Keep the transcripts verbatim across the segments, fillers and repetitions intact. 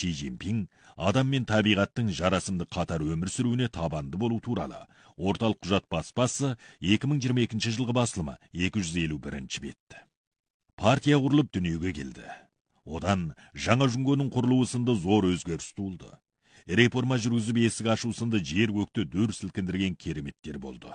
Ши Цзиньпин адам мен табиғаттың жарасымды қатар өмір сүруіне табанды болу туралы орталық құжат баспасы екі мың жиырма екінші жылғы басылымы екі жүз елу бірінші бет. Партия құрылып дүниеге келді. Одан жаңа жүнгөнің құрылуы сынды зор өзгеріс туылды. Реформа жүргізіп есік ашу сынды жер көкті дүр сілкіндірген кереметтер болды.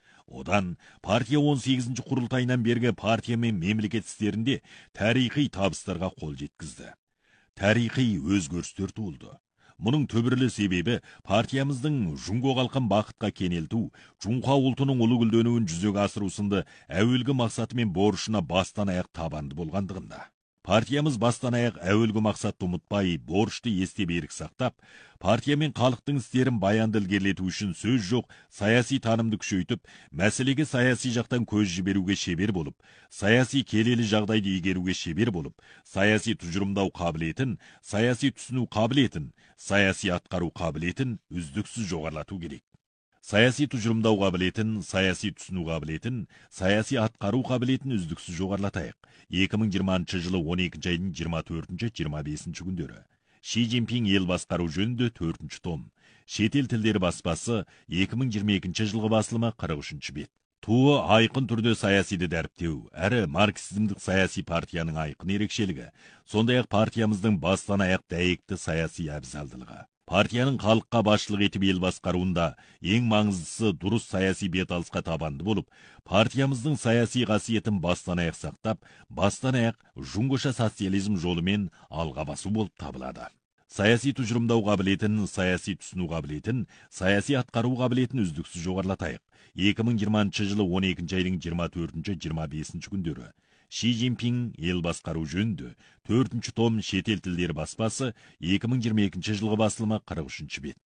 Одан партия он сегізінші құрылтайынан бергі партия мен мемлекет істерінде тарихи табыстарға қол жеткізді. Тарихи өзгерістер туылды. Мұның төбірлі себебі партиямыздың жүнго қалқан бақытқа кенелту, Жұңқа ұлтының ұлы гүлденуін жүзеге асыру сынды әуелгі мақсаты мен борышына бастан аяқ табанды болғандығында. Партиямыз бастан аяқ әуелгі мақсатты ұмытпай, борышты есте берік сақтап, партия мен халықтың істерін баянды ілгерілету үшін сөз жоқ саяси танымды күшейтіп, мәселеге саяси жақтан көз жіберуге шебер болып, саяси келелі жағдайды игеруге шебер болып, саяси тұжырымдау қабілетін, саяси түсіну қабілетін, саяси атқару қабілетін үздіксіз жоғарлату керек. Саяси тұжырымдау қабілетін, саяси түсіну қабілетін, саяси атқару қабілетін үздіксіз жоғарлатайық. екі мың жиырмасыншы жылы он екінші айдың жиырма төртінші жиырма бесінші күндері. Ши Цзиньпин ел басқару жөнінде төртінші том. Шетел тілдері баспасы екі мың жиырма екінші жылғы басылымы қырық үшінші бет. Туы айқын түрде саясиді дәріптеу, әрі марксизмдік саяси партияның айқын ерекшелігі, сондай-ақ партиямыздың бастан аяқ дәйекті саяси әбзалдылығы. Партияның халыққа басшылық етіп ел басқаруында ең маңыздысы дұрыс саяси беталысқа табанды болып, партиямыздың саяси қасиетін бастан аяқ сақтап, бастан аяқ жүңгіша социализм жолымен алға басу болып табылады. Саяси тұжырымдау қабілетін, саяси түсіну қабілетін, саяси атқару қабілетін үздіксіз жоғарлатайық. екі мың жиырмасыншы жылы он екінші айдың жиырма төртінші жиырма бесінші күндері. Ши Цзиньпин ел басқару жөнінде төртінші том шетел тілдері баспасы екі мың жиырма екінші жылғы басылымы қырық үшінші бет.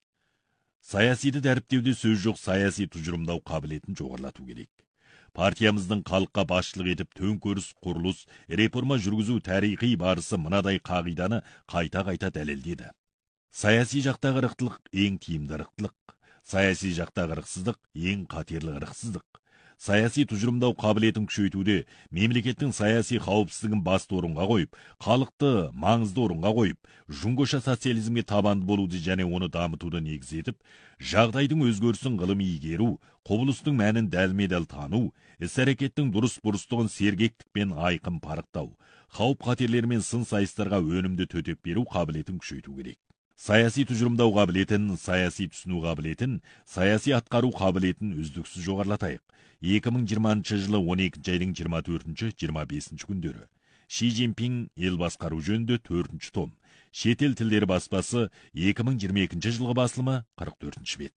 Саясиді дәріптеуде сөз жоқ саяси тұжырымдау қабілетін жоғарлату керек. Партиямыздың халыққа басшылық етіп төңкеріс, құрылыс, реформа жүргізу тарихи барысы мынадай қағиданы қайта-қайта дәлелдеді. Саяси жақтағы ырықтылық ең тиімді ырықтылық, саяси жақтағы ырықсыздық ең қатерлі ырықсыздық. Саяси тұжырымдау қабілетін күшейтуде мемлекеттің саяси қауіпсіздігін басты орынға қойып, халықты маңызды орынға қойып, жүңгіша социализмге табанды болуды және оны дамытуды негіз етіп, жағдайдың өзгерісін ғылыми игеру, құбылыстың мәнін дәлме-дәл тану, іс-әрекеттің дұрыс-бұрыстығын сергектікпен айқын парықтау, қауіп-қатерлер мен сын сайыстарға өнімді төтеп беру қабілетін күшейту керек. Саяси тұжырымдау қабілетін, саяси түсіну қабілетін, саяси атқару қабілетін үздіксіз жоғарлатайық. екі мың жиырмасыншы жылы он екінші айдың жиырма төртінші жиырма бесінші күндері. Ши Цзиньпин ел басқару жөнінде төртінші том. Шетел тілдері баспасы екі мың жиырма екінші жылғы басылымы қырық төртінші бет.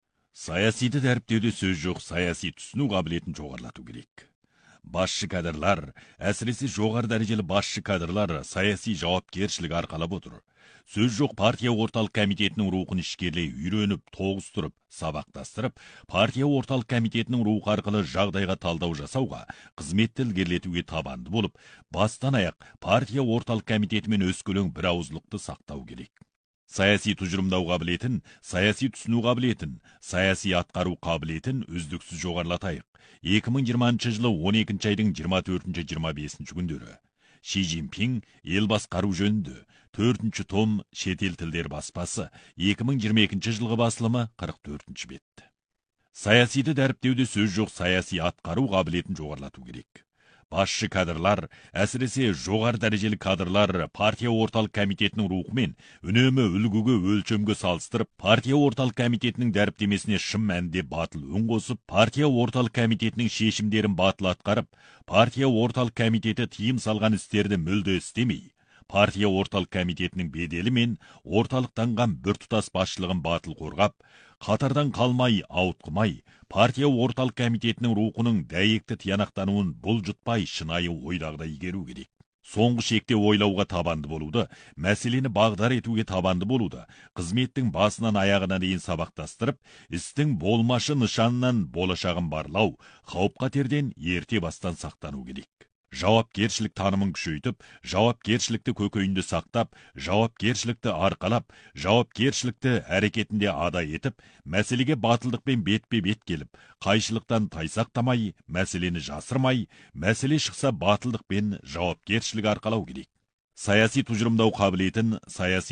Саясиді дәріптеуде сөз жоқ саяси түсіну қабілетін жоғарлату керек. Басшы кадрлар, әсіресе жоғары дәрежелі басшы кадрлар саяси жауапкершілік арқалап отыр. Сөз жоқ партия орталық комитетінің рухын ішкерлей үйреніп, тоғыстырып, сабақтастырып, партия орталық комитетінің рухы арқылы жағдайға талдау жасауға, қызметті ілгерілетуге табанды болып, бастан аяқ партия орталық комитетімен өскелең бір ауызлықты сақтау керек. Саяси тұжырымдау қабілетін, саяси түсіну қабілетін, саяси атқару қабілетін үздіксіз жоғарлатайық. екі мың жиырмасыншы жылы он екінші айдың жиырма төртінші жиырма бесінші күндері. Ши Цзиньпин ел басқару жөнінде төртінші том шетел тілдері баспасы екі мың жиырма екінші жылғы басылымы қырық төртінші бет. Саясиді дәріптеуде сөз жоқ саяси атқару қабілетін жоғарлату керек. Басшы кадрлар, әсіресе жоғары дәрежелі кадрлар партия орталық комитетінің рухымен үнемі үлгіге өлшемге салыстырып, партия орталық комитетінің дәріптемесіне шын мәнінде батыл үн қосып, партия орталық комитетінің шешімдерін батыл атқарып, партия орталық комитеті тыйым салған істерді мүлде істемей, партия орталық комитетінің беделі мен орталықтанған біртұтас басшылығын батыл қорғап, қатардан қалмай, ауытқымай, партия орталық комитетінің рухының дәйекті тиянақтануын бұлжытпай шынайы ойдағыдай игеру керек. Соңғы шекте ойлауға табанды болуды, мәселені бағдар етуге табанды болуды, қызметтің басынан аяғына дейін сабақтастырып, істің болмашы нышанынан болашағын барлау, қауіп-қатерден ерте бастан сақтану керек. Жауапкершілік танымын күшейтіп, жауапкершілікті көкейінде сақтап, жауапкершілікті арқалап, жауапкершілікті әрекетінде ада етіп, мәселеге батылдықпен бетпе-бет келіп, қайшылықтан тайсақтамай, мәселені жасырмай, мәселе шықса батылдықпен жауапкершілік арқалау керек. Саяси тұжырымдау қабілетін, саяси